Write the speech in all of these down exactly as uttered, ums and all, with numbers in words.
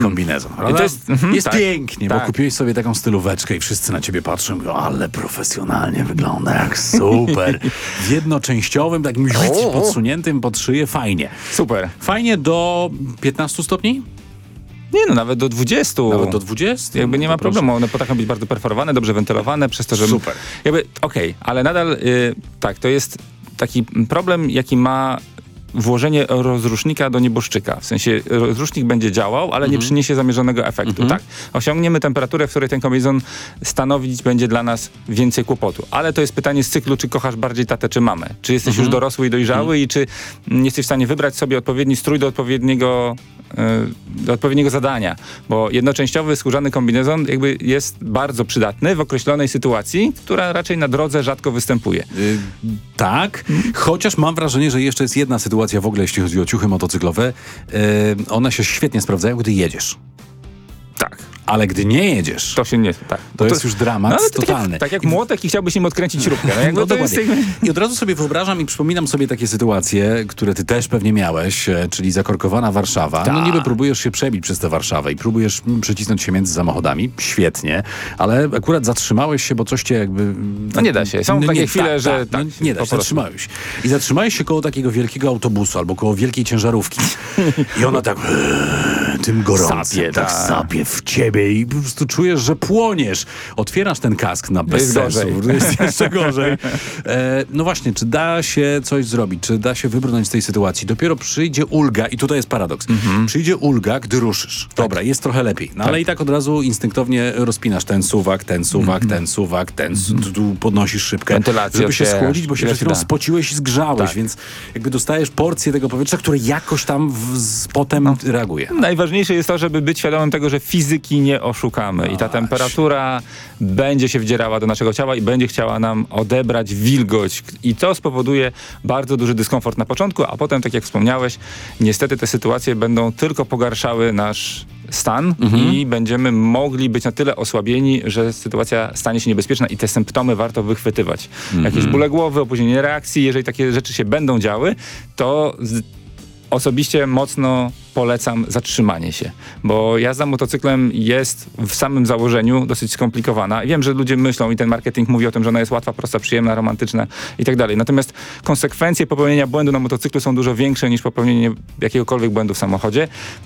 kombinezon. I to jest, mhm, jest tak, pięknie, tak. bo kupiłeś sobie taką stylóweczkę i wszyscy na ciebie patrzą i mówią, ale profesjonalnie wygląda, jak super. W jednoczęściowym, takim podsuniętym pod szyję, fajnie. Super. Fajnie do piętnastu stopni? Nie no, nawet do dwudziestu. Nawet do dwudziestu? Jakby nie No ma problemu. One potrafią być bardzo perforowane, dobrze wentylowane, przez to, że... Super. Jakby, okej, okay, ale nadal y, tak, to jest taki problem, jaki ma włożenie rozrusznika do nieboszczyka. W sensie rozrusznik będzie działał, ale mhm. nie przyniesie zamierzonego efektu. Mhm. Tak, osiągniemy temperaturę, w której ten kombinezon stanowić będzie dla nas więcej kłopotu. Ale to jest pytanie z cyklu, czy kochasz bardziej tatę, czy mamę. Czy jesteś mhm. już dorosły i dojrzały mhm. i czy jesteś w stanie wybrać sobie odpowiedni strój do odpowiedniego do odpowiedniego zadania, bo jednoczęściowy skórzany kombinezon jakby jest bardzo przydatny w określonej sytuacji, która raczej na drodze rzadko występuje. Yy, tak, chociaż mam wrażenie, że jeszcze jest jedna sytuacja w ogóle, jeśli chodzi o ciuchy motocyklowe. Yy, one się świetnie sprawdzają, gdy jedziesz. Tak. Ale gdy nie jedziesz, to się nie... Tak. To, to jest już dramat no, totalny. Tak jak, tak jak młotek i chciałbyś im odkręcić śrubkę. No, jakby no to jest... I od razu sobie wyobrażam i przypominam sobie takie sytuacje, które ty też pewnie miałeś, e, czyli zakorkowana Warszawa. Ta. No niby próbujesz się przebić przez tę Warszawę i próbujesz m, przecisnąć się między samochodami. Świetnie. Ale akurat zatrzymałeś się, bo coś cię jakby... No nie da się. Są no, takie nie, chwile, tak, że... Tak, tak, no, nie da się. Zatrzymałeś. I zatrzymałeś się koło takiego wielkiego autobusu albo koło wielkiej ciężarówki. I ona tak e, tym gorącym, sapie, tak ta. sapie w ciebie i po prostu czujesz, że płoniesz. Otwierasz ten kask na bez jest sensu. gorzej. Jest jeszcze gorzej. E, no właśnie, czy da się coś zrobić? Czy da się wybrnąć z tej sytuacji? Dopiero przyjdzie ulga, i tutaj jest paradoks. Mm-hmm. Przyjdzie ulga, gdy ruszysz. Dobra, tak. jest trochę lepiej. No tak. ale i tak od razu instynktownie rozpinasz ten suwak, ten suwak, mm-hmm. ten suwak, ten su- tu, tu podnosisz szybkę, żeby się schłodzić, bo się przed chwilą spociłeś i zgrzałeś, tak. więc jakby dostajesz porcję tego powietrza, które jakoś tam w, z, potem no. reaguje. Najważniejsze jest to, żeby być świadomym tego, że fizyki nie oszukamy. I ta temperatura będzie się wdzierała do naszego ciała i będzie chciała nam odebrać wilgoć. I to spowoduje bardzo duży dyskomfort na początku, a potem, tak jak wspomniałeś, niestety te sytuacje będą tylko pogarszały nasz stan mhm. i będziemy mogli być na tyle osłabieni, że sytuacja stanie się niebezpieczna i te symptomy warto wychwytywać. Mhm. Jakieś bóle głowy, opóźnienie reakcji, jeżeli takie rzeczy się będą działy, to z- osobiście mocno polecam zatrzymanie się, bo jazda motocyklem jest w samym założeniu dosyć skomplikowana. Wiem, że ludzie myślą i ten marketing mówi o tym, że ona jest łatwa, prosta, przyjemna, romantyczna i tak dalej. Natomiast konsekwencje popełnienia błędu na motocyklu są dużo większe niż popełnienie jakiegokolwiek błędu w samochodzie.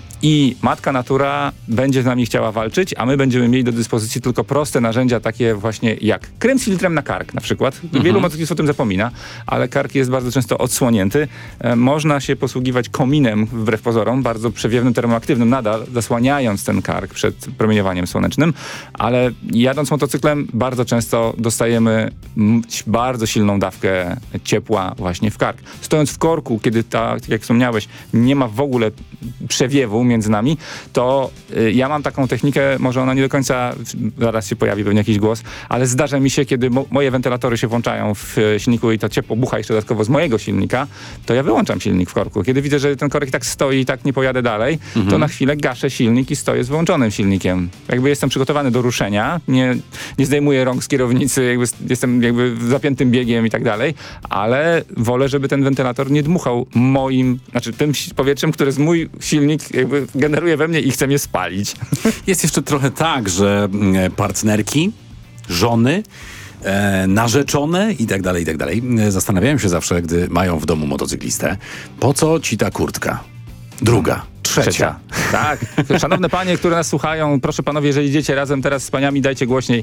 I matka natura będzie z nami chciała walczyć, a my będziemy mieli do dyspozycji tylko proste narzędzia, takie właśnie jak krem z filtrem na kark na przykład. Mhm. Wielu motocyklistów o tym zapomina, ale kark jest bardzo często odsłonięty. E, można się posługiwać kominem, wbrew pozorom, bardzo przewiewnym, termoaktywnym nadal, zasłaniając ten kark przed promieniowaniem słonecznym, ale jadąc motocyklem bardzo często dostajemy m- bardzo silną dawkę ciepła właśnie w kark. Stojąc w korku, kiedy ta, tak jak wspomniałeś, nie ma w ogóle przewiewu między nami, to y, ja mam taką technikę, może ona nie do końca, zaraz się pojawi pewnie jakiś głos, ale zdarza mi się, kiedy mo- moje wentylatory się włączają w y, silniku i to ciepło bucha jeszcze dodatkowo z mojego silnika, to ja wyłączam silnik w korku. Kiedy widzę, że ten korek tak stoi i tak nie pojadę dalej, mhm. to na chwilę gaszę silnik i stoję z wyłączonym silnikiem. Jakby jestem przygotowany do ruszenia, nie, nie zdejmuję rąk z kierownicy, jakby jestem jakby zapiętym biegiem i tak dalej, ale wolę, żeby ten wentylator nie dmuchał moim, znaczy tym powietrzem, które z mój silnik jakby generuje we mnie i chce mnie spalić. Jest jeszcze trochę tak, że partnerki, żony, e, narzeczone i tak dalej, i tak dalej, zastanawiają się zawsze, gdy mają w domu motocyklistę, po co ci ta kurtka? Druga. Trzecia. Trzecia. Tak. Szanowne panie, które nas słuchają, proszę panowie, jeżeli idziecie razem teraz z paniami, dajcie głośniej.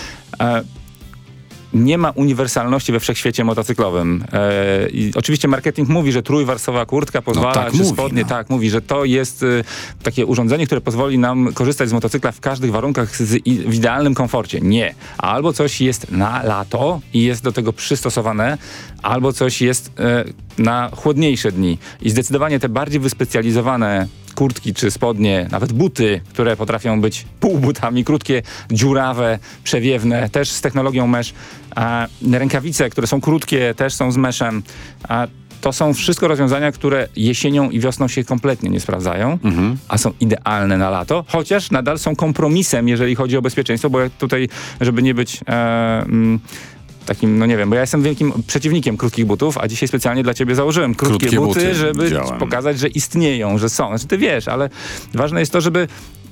E, Nie ma uniwersalności we wszechświecie motocyklowym. E, i oczywiście marketing mówi, że trójwarstwowa kurtka pozwala, no tak czy mówi, spodnie, no. tak, mówi, że to jest y, takie urządzenie, które pozwoli nam korzystać z motocykla w każdych warunkach z, i, w idealnym komforcie. Nie. Albo coś jest na lato i jest do tego przystosowane, albo coś jest y, na chłodniejsze dni. I zdecydowanie te bardziej wyspecjalizowane kurtki czy spodnie, nawet buty, które potrafią być półbutami, krótkie, dziurawe, przewiewne, też z technologią mesh, a rękawice, które są krótkie, też są z meshem, a to są wszystko rozwiązania, które jesienią i wiosną się kompletnie nie sprawdzają, mhm. a są idealne na lato, chociaż nadal są kompromisem, jeżeli chodzi o bezpieczeństwo, bo tutaj, żeby nie być... E, mm, takim, no nie wiem, bo ja jestem wielkim przeciwnikiem krótkich butów, a dzisiaj specjalnie dla ciebie założyłem krótkie, Krótkie buty, buty, żeby widziałem. pokazać, że istnieją, że są. Znaczy ty wiesz, ale ważne jest to, żeby